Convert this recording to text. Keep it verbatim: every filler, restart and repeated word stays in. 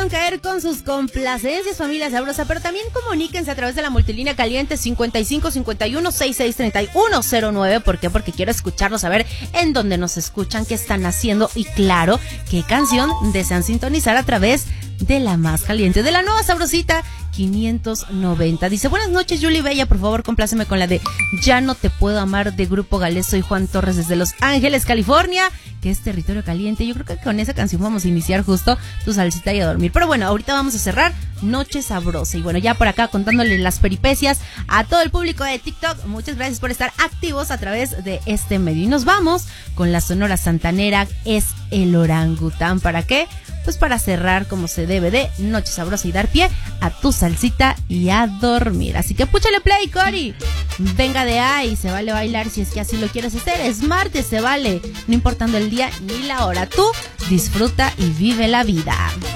puedan caer con sus complacencias, familia sabrosa, pero también comuníquense a través de la multilínea caliente cincuenta y cinco cincuenta y uno sesenta y seis treinta y uno cero nueve. ¿Por qué? Porque quiero escucharlos, a ver en dónde nos escuchan, qué están haciendo y claro, qué canción desean sintonizar a través de la más caliente, de la nueva sabrosita quinientos noventa. Dice, buenas noches, Yuli Bella, por favor, compláceme con la de Ya no te puedo amar de Grupo Gales. Soy Juan Torres desde Los Ángeles, California, que es territorio caliente. Yo creo que con esa canción vamos a iniciar justo tu salsita y a dormir. Pero bueno, ahorita vamos a cerrar Noche Sabrosa. Y bueno, ya por acá contándole las peripecias a todo el público de TikTok. Muchas gracias por estar activos a través de este medio. Y nos vamos con la Sonora Santanera, Es el Orangután. ¿Para qué? Pues para cerrar como se debe de Noche Sabrosa y dar pie a tu salsita y a dormir. Así que púchale play, Cori. Venga de ahí, se vale bailar si es que así lo quieres hacer. Es martes, se vale, no importando el día ni la hora. Tú disfruta y vive la vida.